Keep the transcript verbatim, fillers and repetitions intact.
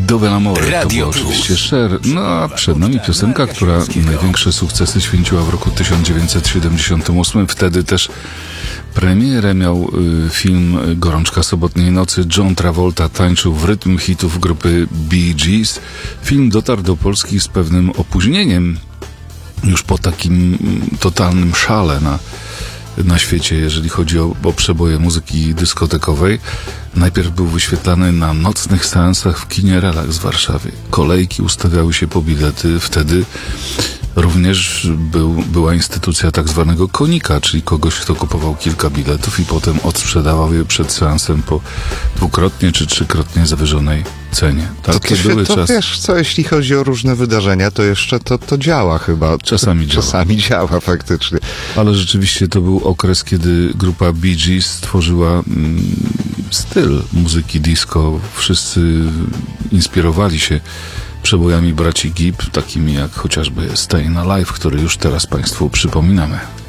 Dove l'amore to była oczywiście Cher. No a przed nami piosenka, która największe sukcesy święciła w roku tysiąc dziewięćset siedemdziesiątym ósmym. Wtedy też premierę miał y, film Gorączka sobotniej nocy. John Travolta tańczył w rytm hitów grupy Bee Gees. Film dotarł do Polski z pewnym opóźnieniem, już po takim totalnym szale na, na świecie, jeżeli chodzi o, o przeboje muzyki dyskotekowej. Najpierw był wyświetlany na nocnych seansach w kinie Relax w Warszawie. Kolejki ustawiały się po bilety. Wtedy również był, była instytucja tak zwanego konika, czyli kogoś, kto kupował kilka biletów i potem odsprzedawał je przed seansem po dwukrotnie czy trzykrotnie zawyżonej cenie. Takie to, to się, były to czasy. Wiesz co, jeśli chodzi o różne wydarzenia, to jeszcze to, to działa chyba. Czasami działa. Czasami działa faktycznie. Ale rzeczywiście to był okres, kiedy grupa Bee Gees stworzyła mm, styl muzyki disco. Wszyscy inspirowali się przebojami braci Gibb, takimi jak chociażby Stayin' Alive, który już teraz Państwu przypominamy.